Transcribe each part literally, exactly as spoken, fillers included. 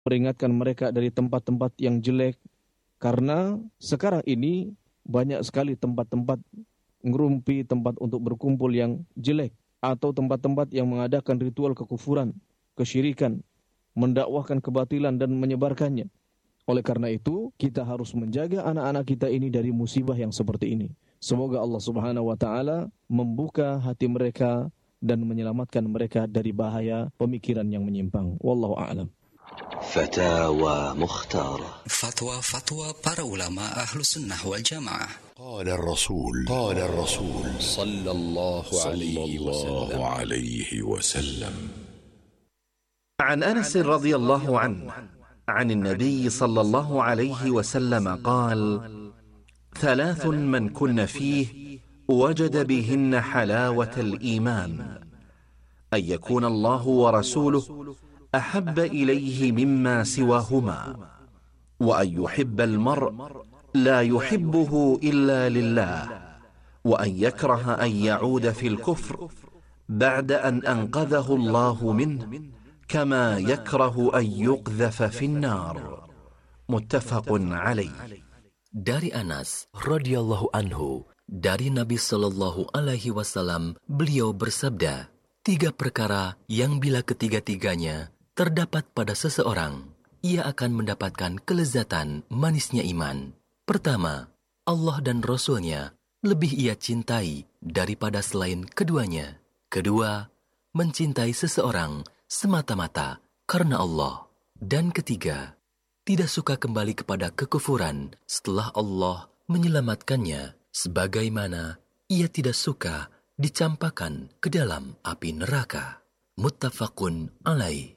Peringatkan mereka dari tempat-tempat yang jelek, karena sekarang ini banyak sekali tempat-tempat ngerumpi, tempat untuk berkumpul yang jelek, atau tempat-tempat yang mengadakan ritual kekufuran, kesyirikan, mendakwahkan kebatilan dan menyebarkannya. Oleh karena itu, kita harus menjaga anak-anak kita ini dari musibah yang seperti ini. Semoga Allah Subhanahu wa taala membuka hati mereka dan menyelamatkan mereka dari bahaya pemikiran yang menyimpang. Wallahu a'lam. Fatawa Mukhtarah. Fatwa-fatwa para ulama ahlu sunnah wal jamaah. Qala ar-rasul Qala ar-rasul Sallallahu alaihi wasallam. عن أنس رضي الله عنه عن النبي صلى الله عليه وسلم قال: ثلاث من كن فيه وجد بهن حلاوة الإيمان: أن يكون الله ورسوله أحب إليه مما سواهما، وأن يحب المرء لا يحبه إلا لله، وأن يكره أن يعود في الكفر بعد أن أنقذه الله منه كما يكره أن يقذف في النار. متفق عليه. Dari Anas radhiyallahu anhu, dari Nabi sallallahu alaihi wasallam, beliau bersabda, tiga perkara yang bila ketiga-tiganya terdapat pada seseorang, ia akan mendapatkan kelezatan manisnya iman. Pertama, Allah dan Rasul-Nya lebih ia cintai daripada selain keduanya. Kedua, mencintai seseorang semata-mata karena Allah. Dan ketiga, tidak suka kembali kepada kekufuran setelah Allah menyelamatkannya, sebagaimana ia tidak suka dicampakkan ke dalam api neraka. Muttafaqun alaih.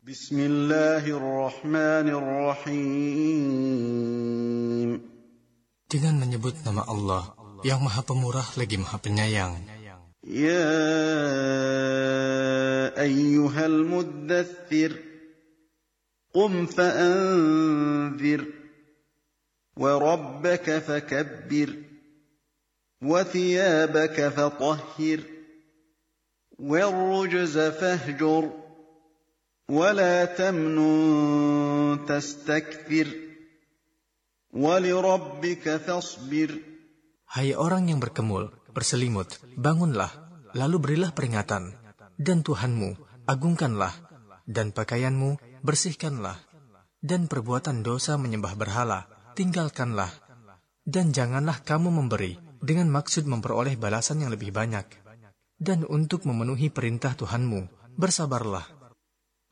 Bismillahirrahmanirrahim. Dengan menyebut nama Allah yang Maha Pemurah lagi Maha Penyayang. Ya ayyuhal muddaththir, qum fa'anzir, wa rabbaka fakabbir, wa thiyabaka fatahhir, والرجز فاهجر ولا تمنن تستكثر ولربك فاصبر. Hai orang yang berkemul, berselimut, bangunlah, lalu berilah peringatan, dan Tuhanmu agungkanlah, dan pakaianmu bersihkanlah, dan perbuatan dosa menyembah berhala tinggalkanlah, dan janganlah kamu memberi dengan maksud memperoleh balasan yang lebih banyak. Dan untuk memenuhi perintah Tuhanmu, bersabarlah.